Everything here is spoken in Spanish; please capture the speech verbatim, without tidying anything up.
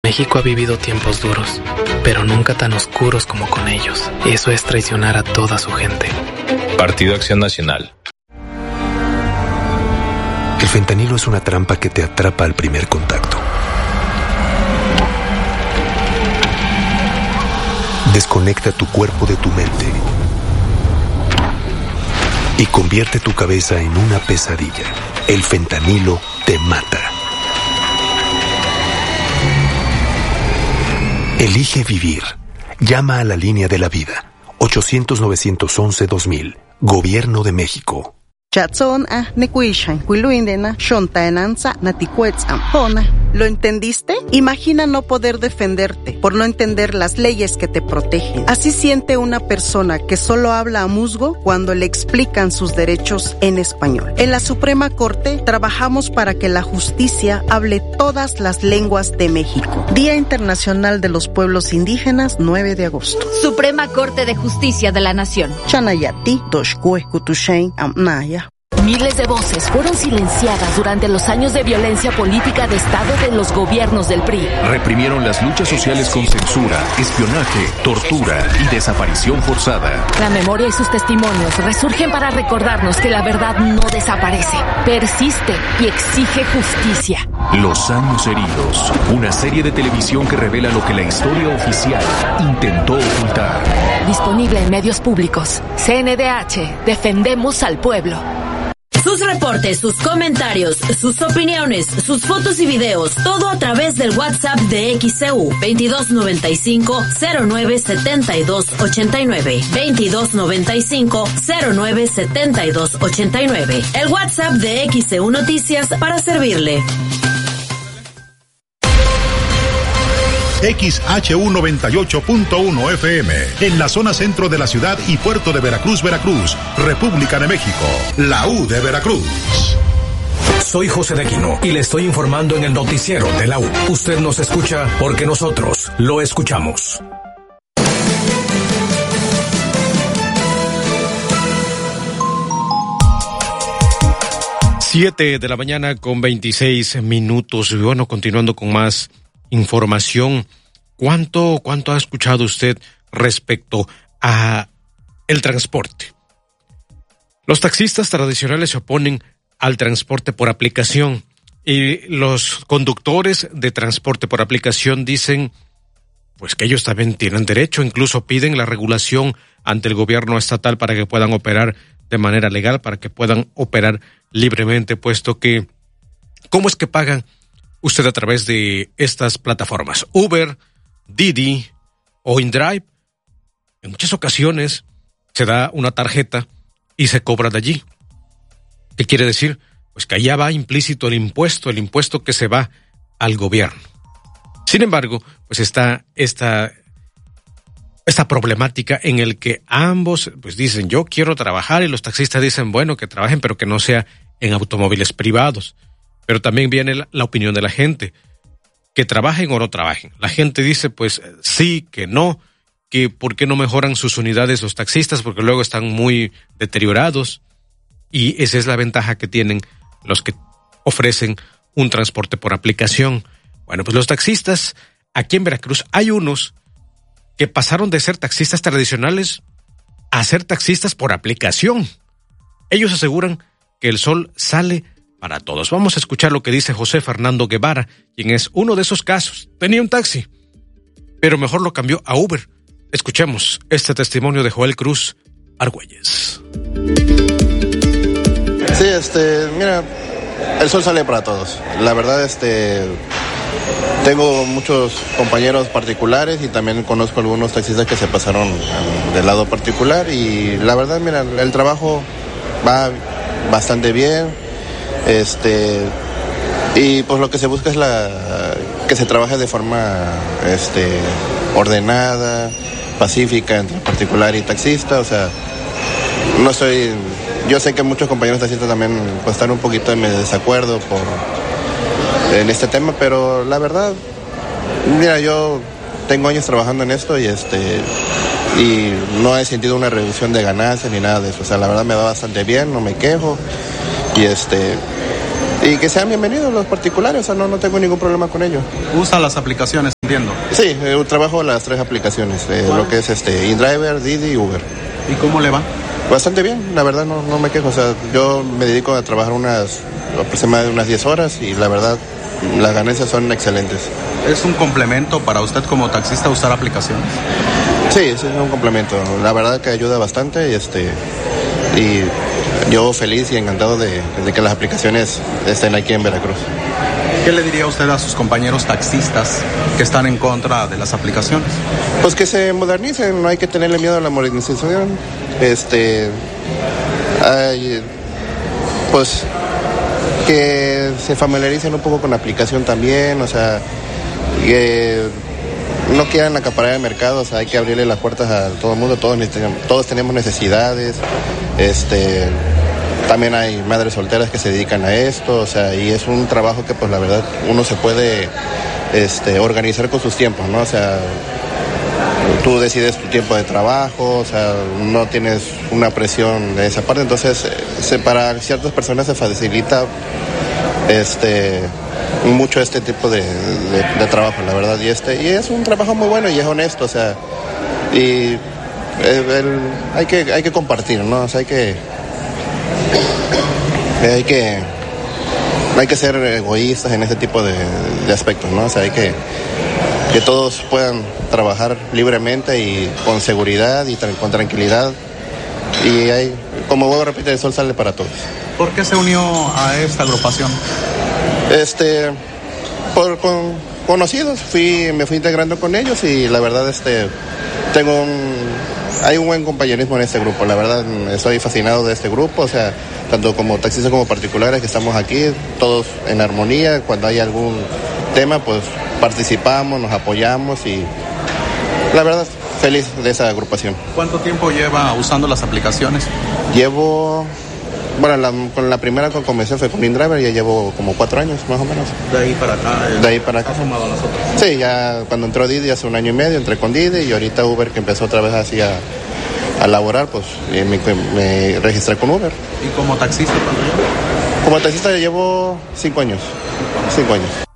México ha vivido tiempos duros, pero nunca tan oscuros como con ellos. Eso es traicionar a toda su gente. Partido Acción Nacional. El fentanilo es una trampa que te atrapa al primer contacto. Desconecta tu cuerpo de tu mente y convierte tu cabeza en una pesadilla. El fentanilo te mata. Elige vivir. Llama a la línea de la vida. ochocientos, novecientos once, dos mil. Gobierno de México. ¿Lo entendiste? Imagina no poder defenderte por no entender las leyes que te protegen. Así siente una persona que solo habla a musgo cuando le explican sus derechos en español. En la Suprema Corte trabajamos para que la justicia hable todas las lenguas de México. Día Internacional de los Pueblos Indígenas, nueve de agosto. Suprema Corte de Justicia de la Nación. Chanayati, Doshkue, Kutushain, Amnaya. Miles de voces fueron silenciadas durante los años de violencia política de Estado de los gobiernos del P R I. Reprimieron las luchas sociales con censura, espionaje, tortura y desaparición forzada. La memoria y sus testimonios resurgen para recordarnos que la verdad no desaparece, persiste y exige justicia. Los años heridos, una serie de televisión que revela lo que la historia oficial intentó ocultar. Disponible en medios públicos. C N D H, defendemos al pueblo. Sus reportes, sus comentarios, sus opiniones, sus fotos y videos, todo a través del WhatsApp de X C U veintidós noventa y cinco, cero nueve setenta y dos ochenta y nueve, veintidós noventa y cinco, cero nueve setenta y dos ochenta y nueve. El WhatsApp de X C U Noticias para servirle. X H U noventa y ocho punto uno F M, en la zona centro de la ciudad y puerto de Veracruz, Veracruz, República de México, la U de Veracruz. Soy José de Aquino y le estoy informando en el noticiero de la U. Usted nos escucha porque nosotros lo escuchamos. Siete de la mañana con veintiséis minutos. Y bueno, continuando con más información. ¿Cuánto, cuánto ha escuchado usted respecto a el transporte? Los taxistas tradicionales se oponen al transporte por aplicación y los conductores de transporte por aplicación dicen pues que ellos también tienen derecho, incluso piden la regulación ante el gobierno estatal para que puedan operar de manera legal, para que puedan operar libremente, puesto que ¿cómo es que pagan usted a través de estas plataformas? Uber, Didi o InDrive. En muchas ocasiones se da una tarjeta y se cobra de allí. ¿Qué quiere decir? Pues que allá va implícito el impuesto, el impuesto que se va al gobierno. Sin embargo, pues está esta, esta problemática en el que ambos pues dicen yo quiero trabajar y los taxistas dicen bueno que trabajen pero que no sea en automóviles privados. Pero también viene la, la opinión de la gente, que trabajen o no trabajen. La gente dice, pues, sí, que no, que por qué no mejoran sus unidades los taxistas, porque luego están muy deteriorados. Y esa es la ventaja que tienen los que ofrecen un transporte por aplicación. Bueno, pues los taxistas, aquí en Veracruz, hay unos que pasaron de ser taxistas tradicionales a ser taxistas por aplicación. Ellos aseguran que el sol sale para todos. Vamos a escuchar lo que dice José Fernando Guevara, quien es uno de esos casos. Tenía un taxi, pero mejor lo cambió a Uber. Escuchemos este testimonio de Joel Cruz Argüelles. Sí, este, mira, el sol sale para todos. La verdad, este, tengo muchos compañeros particulares y también conozco algunos taxistas que se pasaron del lado particular y la verdad, mira, el trabajo va bastante bien. Este, y pues lo que se busca es la que se trabaje de forma este, ordenada, pacífica entre particular y taxista, o sea, no estoy, yo sé que muchos compañeros taxistas también pues, están un poquito en desacuerdo por en este tema, pero la verdad, mira, yo tengo años trabajando en esto y este y no he sentido una reducción de ganancias ni nada de eso, o sea, la verdad me va bastante bien, no me quejo. Y este y que sean bienvenidos los particulares, o sea, no, no tengo ningún problema con ello. ¿Usa las aplicaciones? Entiendo. Sí, eh, trabajo las tres aplicaciones, eh, lo que es este InDriver, Didi y Uber. ¿Y cómo le va? Bastante bien, la verdad no, no me quejo. O sea, yo me dedico a trabajar unas aproximadamente unas diez horas y la verdad las ganancias son excelentes. ¿Es un complemento para usted como taxista usar aplicaciones? Sí, sí, es un complemento. La verdad que ayuda bastante y este y yo feliz y encantado de, de que las aplicaciones estén aquí en Veracruz. ¿Qué le diría usted a sus compañeros taxistas que están en contra de las aplicaciones? Pues que se modernicen, no hay que tenerle miedo a la modernización. Este, hay, pues que se familiaricen un poco con la aplicación también, o sea, que no quieran acaparar el mercado, o sea, hay que abrirle las puertas a todo el mundo, todos, todos tenemos necesidades, este... También hay madres solteras que se dedican a esto, o sea, y es un trabajo que pues la verdad uno se puede este, organizar con sus tiempos, ¿no? O sea, tú decides tu tiempo de trabajo, o sea, no tienes una presión de esa parte, entonces se, para ciertas personas se facilita este mucho este tipo de, de, de trabajo, la verdad, y este y es un trabajo muy bueno y es honesto, o sea, y el, el, hay que hay que compartir, ¿no? O sea, hay que Hay que hay que ser egoístas en ese tipo de, de aspectos, ¿no? O sea, hay que que todos puedan trabajar libremente y con seguridad y tra- con tranquilidad. Y hay, como vuelvo a repetir, el sol sale para todos. ¿Por qué se unió a esta agrupación? Este, por con, conocidos, fui, me fui integrando con ellos y la verdad, este, tengo un, hay un buen compañerismo en este grupo. La verdad, estoy fascinado de este grupo, o sea, tanto como taxistas como particulares que estamos aquí, todos en armonía. Cuando hay algún tema, pues participamos, nos apoyamos y la verdad, feliz de esa agrupación. ¿Cuánto tiempo lleva usando las aplicaciones? Llevo, bueno, la, con la primera que comencé fue con InDriver, ya llevo como cuatro años más o menos. De ahí para acá. De ahí para acá. ¿Ha sumado las otras? Sí, ya cuando entró Didi hace un año y medio, entré con Didi y ahorita Uber que empezó otra vez así a, a laborar, pues me, me registré con Uber. ¿Y como taxista cuánto lleva? Como taxista llevo cinco años. Cinco años.